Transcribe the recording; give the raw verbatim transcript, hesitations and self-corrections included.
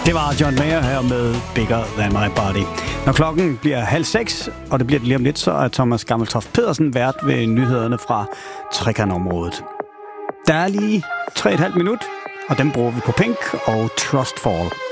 Det var John Mayer her med Bigger Than My Body. Når klokken bliver halv seks, og det bliver det lige om lidt, så er Thomas Gammeltoft Pedersen vært ved nyhederne fra trekantområdet. Der er lige tre og et halvt minut, og dem bruger vi på Pink og Trustfall.